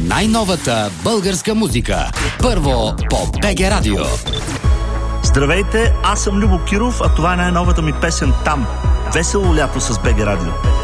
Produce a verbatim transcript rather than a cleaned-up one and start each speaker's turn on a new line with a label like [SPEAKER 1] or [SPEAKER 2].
[SPEAKER 1] най-новата българска музика. Първо по БГ Радио.
[SPEAKER 2] Здравейте, аз съм Любо Киров, а това е най-новата ми песен "Там". Весело лято с БГ Радио.